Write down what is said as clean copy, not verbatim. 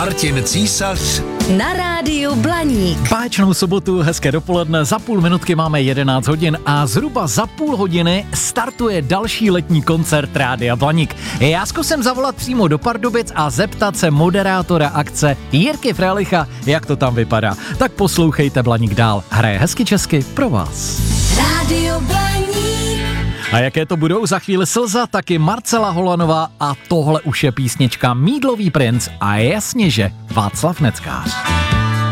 Martin Císař na rádiu Blaník. Báječnou sobotu, hezké dopoledne, za půl minutky máme 11 hodin a zhruba za půl hodiny startuje další letní koncert Rádia Blaník. Já zkusím zavolat přímo do Pardubic a zeptat se moderátora akce Jirky Frelicha, jak to tam vypadá. Tak poslouchejte Blaník dál, hraje hezky česky pro vás. Rádio Blaník. A jaké to budou za chvíli Slza, taky Marcela Holanová a tohle už je písnička Mídlový princ a jasně, že Václav Neckář.